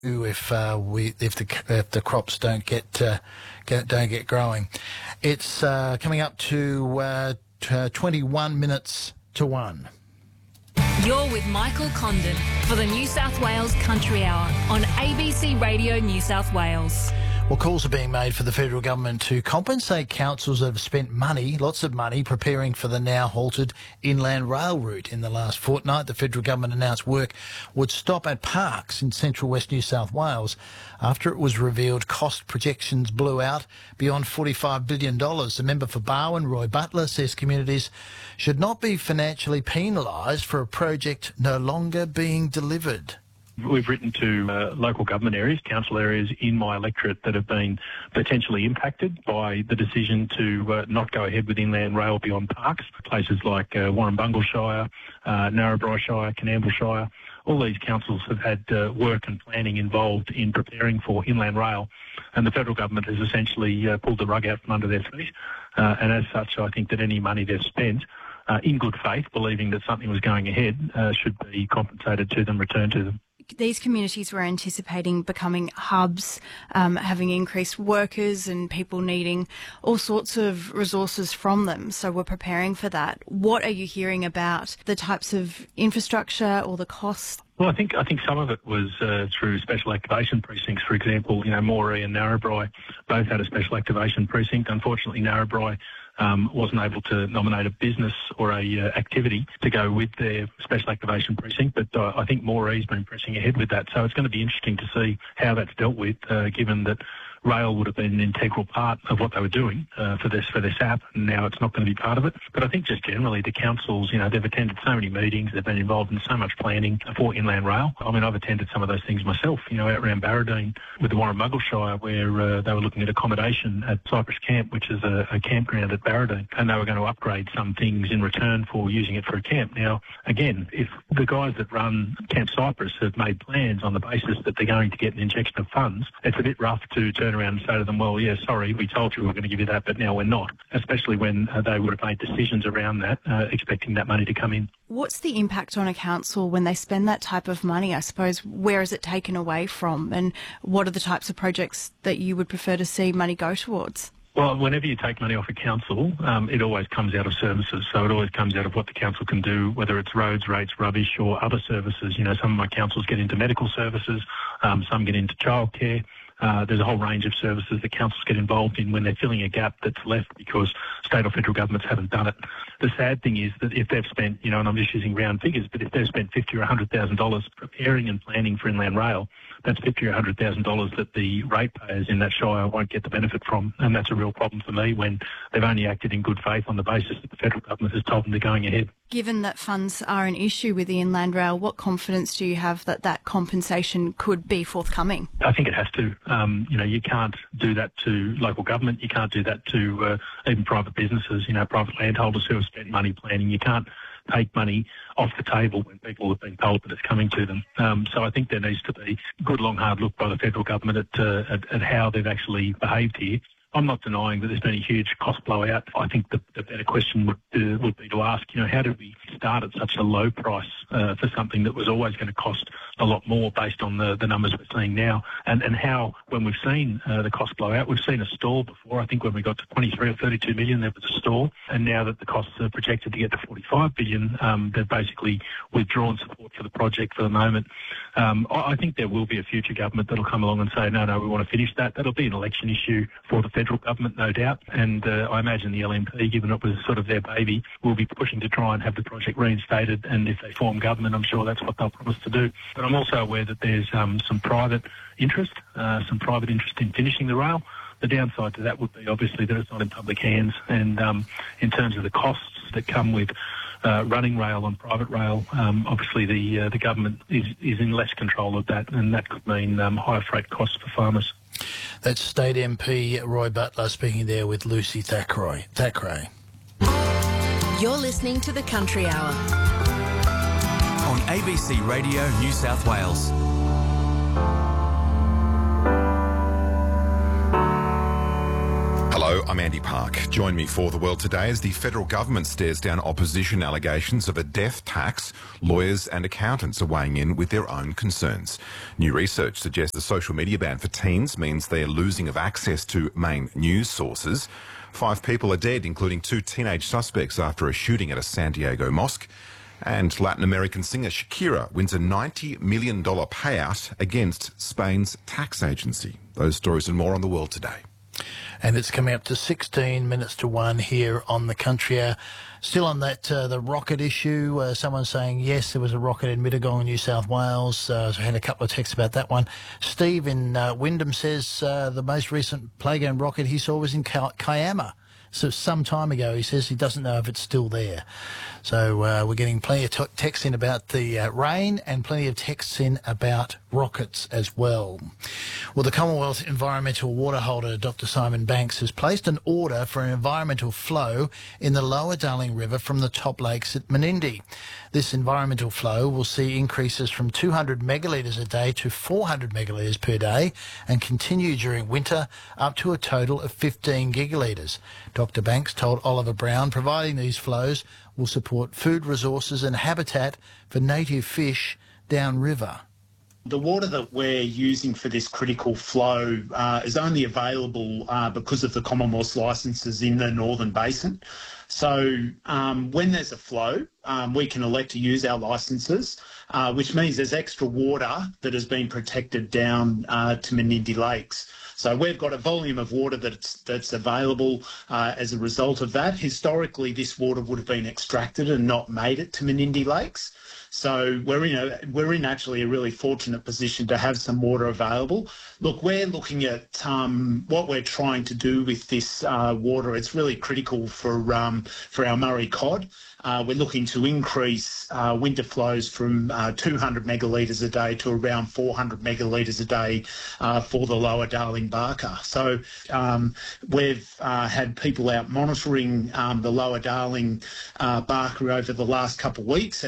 if the crops don't get growing. It's coming up to 21 minutes to 1. You're with Michael Condon for the New South Wales Country Hour on ABC Radio New South Wales. Well, calls are being made for the federal government to compensate councils that have spent money, lots of money, preparing for the now halted inland rail route. In the last fortnight, the federal government announced work would stop at parks in central West New South Wales after it was revealed cost projections blew out beyond $45 billion. The member for Barwon, Roy Butler, says communities should not be financially penalised for a project no longer being delivered. We've written to local government areas, council areas in my electorate that have been potentially impacted by the decision to not go ahead with inland rail beyond parks, places like Warrumbungle Shire, Narrabri Shire, Canamble Shire. All these councils have had work and planning involved in preparing for inland rail, and the federal government has essentially pulled the rug out from under their feet. And as such, I think that any money they've spent in good faith, believing that something was going ahead, should be compensated to them, returned to them. These communities were anticipating becoming hubs, having increased workers and people needing all sorts of resources from them. So we're preparing for that. What are you hearing about the types of infrastructure or the costs? Well, I think some of it was through special activation precincts. For example, Moree and Narrabri both had a special activation precinct. Unfortunately, Narrabri wasn't able to nominate a business or a activity to go with their special activation precinct, but I think Moree's been pressing ahead with that. So it's going to be interesting to see how that's dealt with, given that rail would have been an integral part of what they were doing for this app, and now it's not going to be part of it. But I think just generally the councils, they've attended so many meetings, they've been involved in so much planning for inland rail. I mean, I've attended some of those things myself, out around Barradine with the Warrumbungle Shire, where they were looking at accommodation at Cypress Camp, which is a campground at Barradine, and they were going to upgrade some things in return for using it for a camp. Now, again, if the guys that run Camp Cypress have made plans on the basis that they're going to get an injection of funds, it's a bit rough to turn around and say to them, well, yeah, sorry, we told you we were going to give you that, but now we're not, especially when they would have made decisions around that, expecting that money to come in. What's the impact on a council when they spend that type of money? I suppose, where is it taken away from, and what are the types of projects that you would prefer to see money go towards? Well, whenever you take money off a council, it always comes out of services. So it always comes out of what the council can do, whether it's roads, rates, rubbish, or other services. Some of my councils get into medical services, some get into childcare. There's a whole range of services that councils get involved in when they're filling a gap that's left because state or federal governments haven't done it. The sad thing is that if they've spent, and I'm just using round figures, but if they've spent $50,000 or $100,000 preparing and planning for inland rail, that's $50,000 or $100,000 that the ratepayers in that shire won't get the benefit from. And that's a real problem for me when they've only acted in good faith on the basis that the federal government has told them they're going ahead. Given that funds are an issue with the inland rail, what confidence do you have that that compensation could be forthcoming? I think it has to. You can't do that to local government. You can't do that to even private businesses, private landholders who have spent money planning. You can't take money off the table when people have been told that it's coming to them. So I think there needs to be a good, long, hard look by the federal government at how they've actually behaved here. I'm not denying that there's been a huge cost blowout. I think the better question would be to ask, how did we start at such a low price for something that was always going to cost a lot more based on the numbers we're seeing now, and how, when we've seen the cost blowout, we've seen a stall before. I think when we got to 23 or 32 million, there was a stall, and now that the costs are projected to get to 45 billion, they've basically withdrawn support for the project for the moment. I think there will be a future government that'll come along and say, no, we want to finish that. That'll be an election issue for the federal government, no doubt, and I imagine the LNP, given it was sort of their baby, will be pushing to try and have the project reinstated, and if they form government, I'm sure that's what they'll promise to do. But I'm also aware that there's some private interest in finishing the rail. The downside to that would be obviously that it's not in public hands, and in terms of the costs that come with running rail on private rail, obviously the government is in less control of that, and that could mean higher freight costs for farmers. That's State MP Roy Butler speaking there with Lucy Thackeray. You're listening to The Country Hour on ABC Radio New South Wales. Hello, I'm Andy Park. Join me for The World Today as the federal government stares down opposition allegations of a death tax. Lawyers and accountants are weighing in with their own concerns. New research suggests a social media ban for teens means they are losing of access to main news sources. 5 people are dead, including 2 teenage suspects after a shooting at a San Diego mosque. And Latin American singer Shakira wins a $90 million payout against Spain's tax agency. Those stories and more on The World Today. And it's coming up to 16 minutes to 1 here on the Country Hour. Still on that, the rocket issue, someone saying, yes, there was a rocket in Mittagong, New South Wales. So I had a couple of texts about that one. Steve in Wyndham says the most recent playground rocket he saw was in Kiama. So some time ago, he says he doesn't know if it's still there. So we're getting plenty of texts in about the rain and plenty of texts in about rockets as well. Well, the Commonwealth Environmental Water Holder, Dr. Simon Banks, has placed an order for an environmental flow in the lower Darling River from the top lakes at Menindee. This environmental flow will see increases from 200 megalitres a day to 400 megalitres per day and continue during winter up to a total of 15 gigalitres. Dr. Banks told Oliver Brown providing these flows will support food resources and habitat for native fish downriver. The water that we're using for this critical flow is only available because of the Commonwealth's licences in the Northern Basin. So when there's a flow, we can elect to use our licences, which means there's extra water that has been protected down to Menindee Lakes. So we've got a volume of water that's available as a result of that. Historically, this water would have been extracted and not made it to Menindee Lakes. So we're in actually a really fortunate position to have some water available. Look, we're looking at what we're trying to do with this water. It's really critical for our Murray cod. We're looking to increase winter flows from 200 megalitres a day to around 400 megalitres a day for the lower Darling Barker. So we've had people out monitoring the lower Darling Barker over the last couple of weeks.